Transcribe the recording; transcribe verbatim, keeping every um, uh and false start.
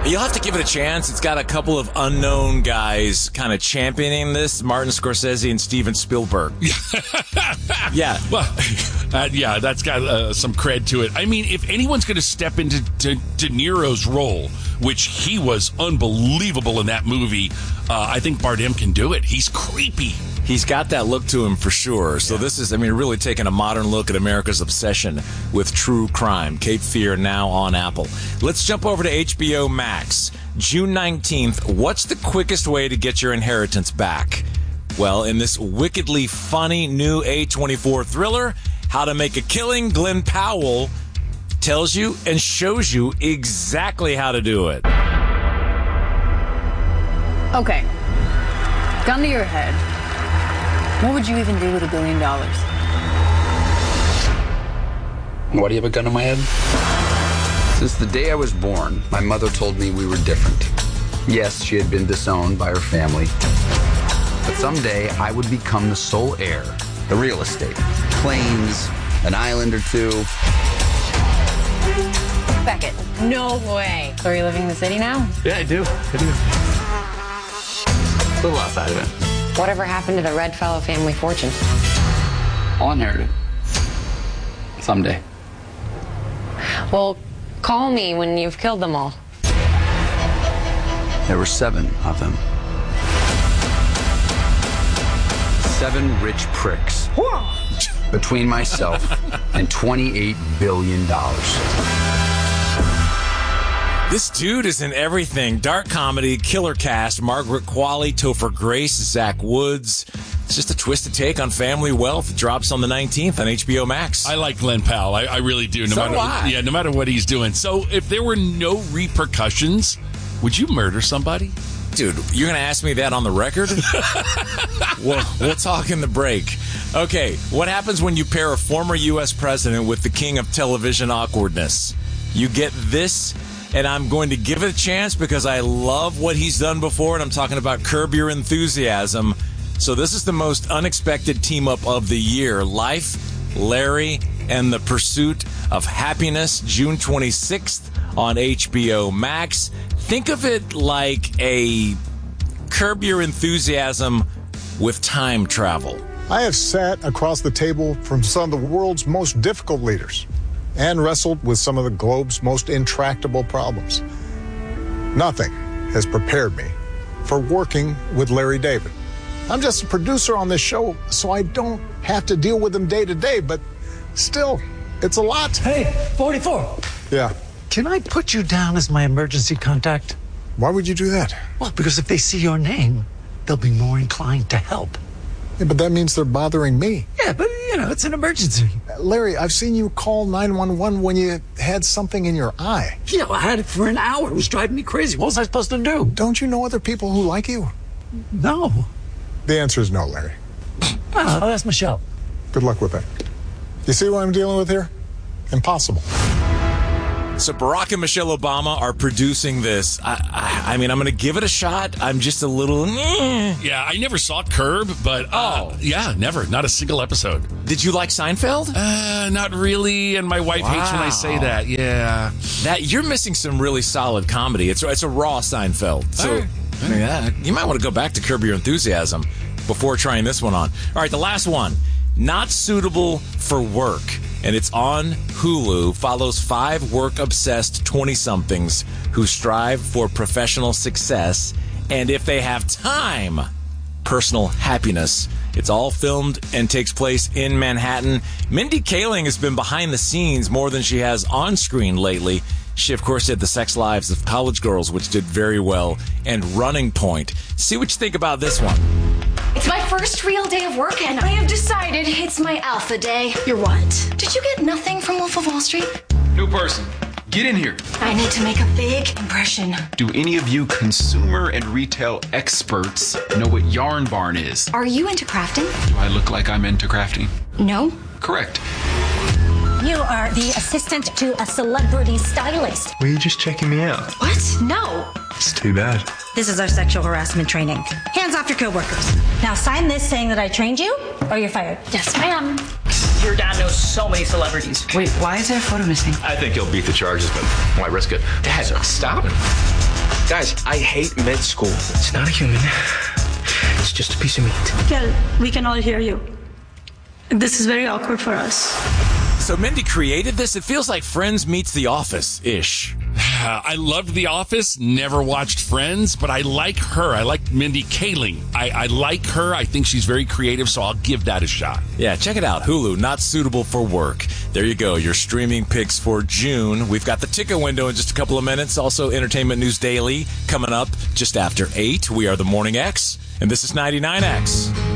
You'll have to give it a chance. It's got a couple of unknown guys kind of championing this. Martin Scorsese and Steven Spielberg. Yeah. Well, uh, yeah, that's got uh, some cred to it. I mean, if anyone's going to step into De, De Niro's role, which he was unbelievable in that movie, uh, I think Bardem can do it. He's creepy. He's got that look to him for sure. So yeah. This is, I mean, really taking a modern look at America's obsession with true crime. Cape Fear now on Apple. Let's jump over to H B O Max. June nineteenth, what's the quickest way to get your inheritance back? Well, in this wickedly funny new A twenty-four thriller, How to Make a Killing, Glenn Powell tells you and shows you exactly how to do it. Okay. Gun to your head. What would you even do with a billion dollars? Why do you have a gun in my head? Since the day I was born, my mother told me we were different. Yes, she had been disowned by her family. But someday I would become the sole heir. The real estate. Planes, an island or two. Beckett, no way. So are you living in the city now? Yeah, I do. I do. A little outside of it. Whatever happened to the Redfellow family fortune? I'll inherit it. Someday. Well, call me when you've killed them all. There were seven of them. Seven rich pricks. Between myself and twenty-eight billion dollars. This dude is in everything. Dark comedy, killer cast, Margaret Qualley, Topher Grace, Zach Woods. It's just a twisted take on family wealth. It drops on the nineteenth on H B O Max. I like Glenn Powell. I, I really do. No so matter, do I. Yeah, no matter what he's doing. So if there were no repercussions, would you murder somebody? Dude, you're going to ask me that on the record? we'll, we'll talk in the break. Okay, what happens when you pair a former U S president with the king of television awkwardness? You get this, and I'm going to give it a chance because I love what he's done before, and I'm talking about Curb Your Enthusiasm. So this is the most unexpected team-up of the year. Life, Larry, and the Pursuit of Happiness, June twenty-sixth on H B O Max. Think of it like a Curb Your Enthusiasm with time travel. I have sat across the table from some of the world's most difficult leaders and wrestled with some of the globe's most intractable problems. Nothing has prepared me for working with Larry David. I'm just a producer on this show, so I don't have to deal with him day to day, but still, it's a lot. Hey, forty-four. Yeah. Can I put you down as my emergency contact? Why would you do that? Well, because if they see your name, they'll be more inclined to help. Yeah, but that means they're bothering me. Yeah, but, you know, it's an emergency. Larry, I've seen you call nine one one when you had something in your eye. Yeah, well, I had it for an hour. It was driving me crazy. What was I supposed to do? Don't you know other people who like you? No. The answer is no, Larry. Oh, I'll ask Michelle. Good luck with that. You see what I'm dealing with here? Impossible. So Barack and Michelle Obama are producing this. I, I, I mean, I'm going to give it a shot. I'm just a little... Eh. Yeah, I never saw Curb, but... Uh, oh. Yeah, never. Not a single episode. Did you like Seinfeld? Uh, not really, and my wife wow. hates when I say that. Yeah. That You're missing some really solid comedy. It's, it's a raw Seinfeld. So, right. I mean, yeah, you might want to go back to Curb Your Enthusiasm before trying this one on. All right, the last one. Not Suitable for Work. And it's on Hulu, follows five work-obsessed twenty-somethings who strive for professional success, and if they have time, personal happiness. It's all filmed and takes place in Manhattan. Mindy Kaling has been behind the scenes more than she has on screen lately. She, of course, did The Sex Lives of College Girls, which did very well, and Running Point. See what you think about this one. It's my first real day of work, and I have decided it's my alpha day. You're what? Did you get nothing from Wolf of Wall Street? New person. Get in here. I need to make a big impression. Do any of you consumer and retail experts know what Yarn Barn is? Are you into crafting? Do I look like I'm into crafting? No. Correct. You are the assistant to a celebrity stylist. Were you just checking me out? What? No. It's too bad. This is our sexual harassment training. Hands off your coworkers. Now sign this saying that I trained you, or you're fired. Yes, ma'am. Your dad knows so many celebrities. Wait, why is there a photo missing? I think he'll beat the charges, but why risk it? Dad, stop. Guys, I hate med school. It's not a human. It's just a piece of meat. Kel, we can all hear you. This is very awkward for us. So Mindy created this? It feels like Friends meets The Office-ish. I loved The Office, never watched Friends, but I like her. I like Mindy Kaling. I, I like her. I think she's very creative, so I'll give that a shot. Yeah, check it out. Hulu, not suitable for work. There you go, your streaming picks for June. We've got the ticket window in just a couple of minutes. Also, Entertainment News Daily coming up just after eight. We are the Morning X, and this is ninety-nine X.